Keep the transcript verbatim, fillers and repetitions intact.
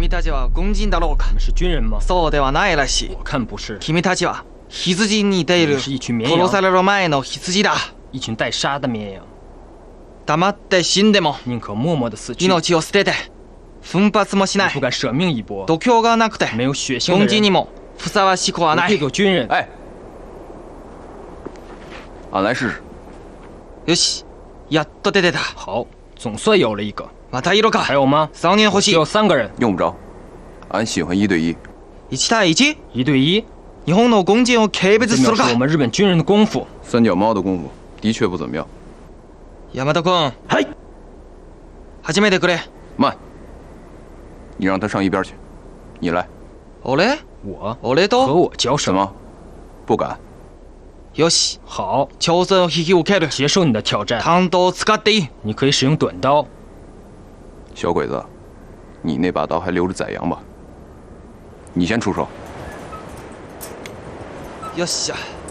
君たちは軍人だろうか？ 你们是军人吗？ そうではないらしい。 我看不是。 君たちは羊に似ている。 是一群绵羊。 殺される前の羊だ。 一群待杀的绵羊。 黙って死んでも宁可默默的死去。 命を捨てて奮発もしない。 不敢舍命一搏。 度胸がなくて没有血性的人。 軍人にもふさわしくはない。 配做军人。 哎，俺来试试。 よし、やっと出てた。 好，总算有了一个。 またいるか？ 还有吗？ 三人欲しい。 只有三个人。 用不着，俺喜欢一对一。 一対一？ 一对一？ 日本の軍人を軽蔑するか？ 我们日本军人的功夫。 三脚猫的功夫的确不怎么样。 大和君。 はい。 始めてくれ。 慢，你让他上一边去，你来。 俺？ 我？ 俺と？ 和我交手？ 什么？不敢。 よし。 好。 挑戦を引き受ける。 接受你的挑战。 短刀を使っていい。 你可以使用短刀。 小鬼子，你那把刀还留着宰羊吧？你先出手。 よっしゃ。